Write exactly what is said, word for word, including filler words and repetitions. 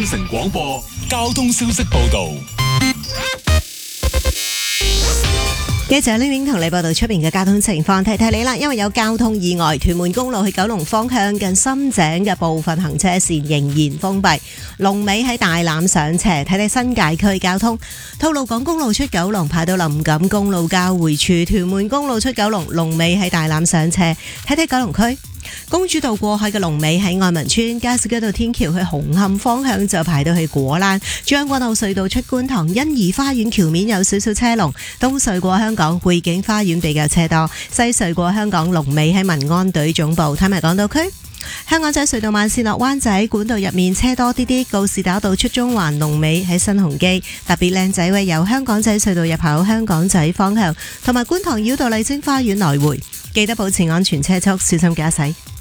城廣播交通消息報道。 記者 Ling Ling 同你報道出邊嘅交通情況，提提你啦，因為有交通意外，屯門公路去九龍方向近深井嘅部分行車線仍然封閉，龍尾喺大欖上斜，睇睇新界區交通。吐露港公路出九龍排到林錦公路交匯處，屯門公路出九龍龍尾喺大欖上斜，睇睇九龍區。公主道過海嘅龍尾喺愛民村，加士居道天橋去紅磡方向就排到去果欄，將軍澳隧道出觀塘欣怡花園橋面有少少車龍，東隧過香港匯景花園比較車多，西隧過香港龍尾喺民安隊總部，睇埋港島區。香港仔隧道慢線落灣仔管道入面車多啲啲，告士打道出中環龍尾喺新鴻基，特別靚仔位由香港仔隧道入口香港仔方向，同埋觀塘繞道麗晶花園來回，記得保持安全車速，小心駕駛。